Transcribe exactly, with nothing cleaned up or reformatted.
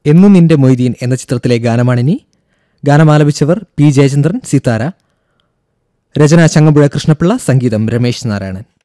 എന്നും നിന്റെ മൊയ്തീൻ എന്ന ചിത്രത്തിലെ ഗാനമാണിനി. ഗാനമാലപിച്ചവർ പി ജയചന്ദ്രൻ, സിതാര. രചന ചങ്ങമ്പുഴ കൃഷ്ണപിള്ള, സംഗീതം രമേശ് നാരായണൻ.